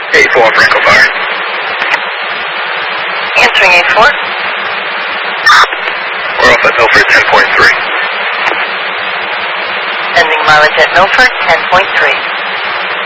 A4 Franco Fire. Answering A4. We're off at Milford 10.3. Sending mileage at Milford 10.3.